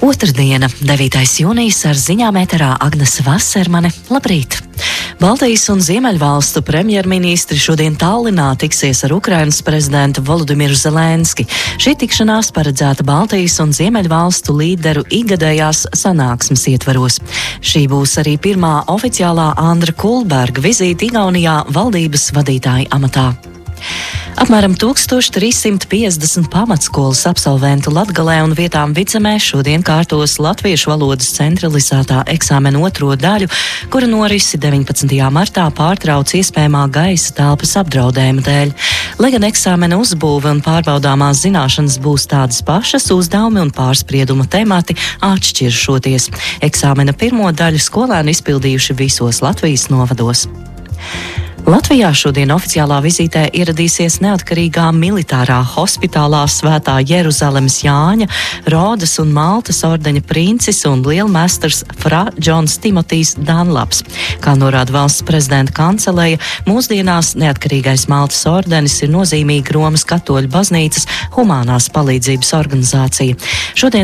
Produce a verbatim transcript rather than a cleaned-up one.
Otrdiena, devītais jūnijas, ar ziņām ēterā Agnese Vasermane. Labrīt! Baltijas un Ziemeļvalstu premjerministri šodien Tallinā tiksies ar Ukrainas prezidentu Volodimiru Zelenski. Šī tikšanās paredzēta Baltijas un Ziemeļvalstu līderu ikgadējās sanāksmes ietvaros. Šī būs arī pirmā oficiālā Andra Kulberga vizīte Igaunijā valdības vadītāja amatā. Apmēram tūkstoš trīs simti piecdesmit pamatskolas absolventu Latgalē un vietām Vidzemē šodien kārtos latviešu valodas centralizētā eksāmena otro daļu, kura norisi deviņpadsmitajā martā pārtrauc iespējamā gaisa telpas apdraudējuma dēļ. Lai gan eksāmena uzbūve un pārbaudāmās zināšanas būs tādas pašas, uzdevumi un pārsprieduma temati atšķiršoties. Eksāmena pirmo daļu skolēni izpildījuši visos Latvijas novados. Latvijā šodien oficiālā vizītē ieradīsies neatkarīgā militārā hospitālā Svētā Jeruzalemes Jāņa, Rodas un Maltas ordeņa princis un lielmestars Fra Džons Timotijs Danlaps. Kā norāda valsts prezidenta kanceleja, mūsdienās neatkarīgais Maltas ordenis ir nozīmīga Romas katoļu baznīcas humānās palīdzības organizācija. Šodien